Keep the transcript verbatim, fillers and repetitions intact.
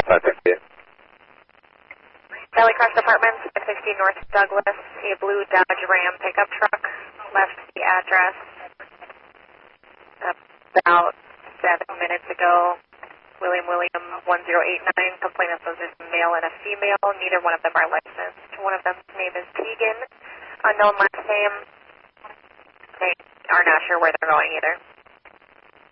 five fifty. Valley Cross Apartments, five sixty North Douglas, a blue Dodge Ram pickup truck left the address about seven minutes ago. William William one zero eight nine, complainant says there's a male and a female. Neither one of them are licensed. One of them's name is Tegan, unknown last name. They are not sure where they're going either.